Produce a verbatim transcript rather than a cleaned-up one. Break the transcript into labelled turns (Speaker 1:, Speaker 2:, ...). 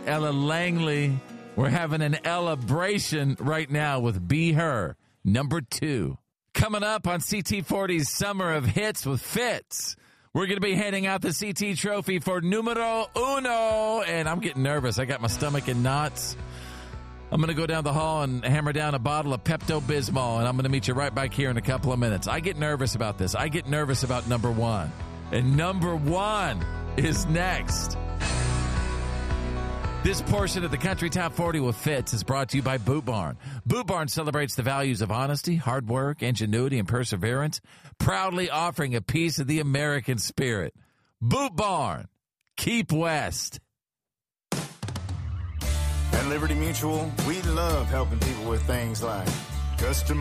Speaker 1: Ella Langley. We're having an Ellabration right now with Be Her, number two. Coming up on C T forty's Summer of Hits with Fitz, we're going to be handing out the C T trophy for numero uno. And I'm getting nervous. I got my stomach in knots. I'm going to go down the hall and hammer down a bottle of Pepto-Bismol, and I'm going to meet you right back here in a couple of minutes. I get nervous about this. I get nervous about number one. And number one is next. This portion of the Country Top forty with Fitz is brought to you by Boot Barn. Boot Barn celebrates the values of honesty, hard work, ingenuity, and perseverance, proudly offering a piece of the American spirit. Boot Barn. Keep West.
Speaker 2: At Liberty Mutual, we love helping people with things like custom